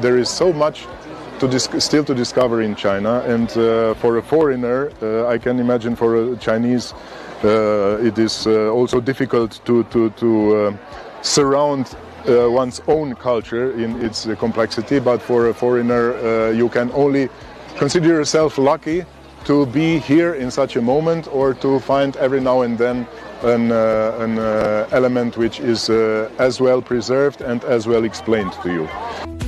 there is so much still to discover in China, and for a foreigner, I can imagine for a Chinese, it is also difficult to surround one's own culture in its complexity. But for a foreigner, you can only consider yourself lucky to be here in such a moment, or to find every now and then an element which is as well preserved and as well explained to you.